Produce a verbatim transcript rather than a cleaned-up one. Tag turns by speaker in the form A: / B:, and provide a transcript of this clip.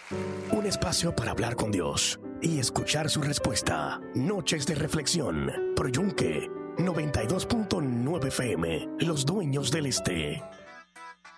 A: Un espacio para hablar con Dios y escuchar su respuesta. Noches de reflexión. Pro Yunque noventa y dos punto nueve F M. Los dueños del este.